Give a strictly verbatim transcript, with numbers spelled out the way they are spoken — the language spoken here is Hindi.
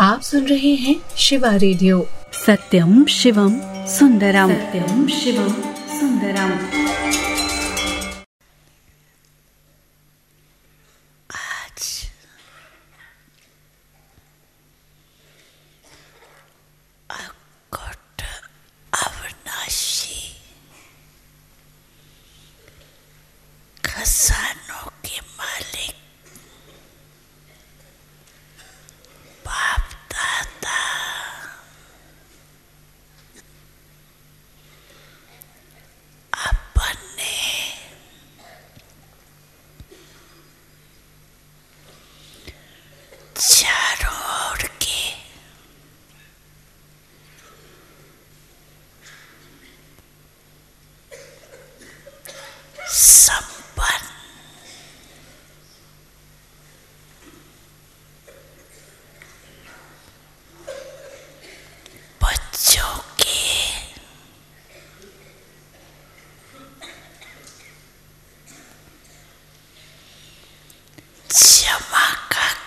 आप सुन रहे हैं शिवा रेडियो। सत्यम शिवम सुंदरम, सत्यम शिवम सुंदरम। आज अकोट अविनाशी खजानों के मालिक बाप दादा अपने चार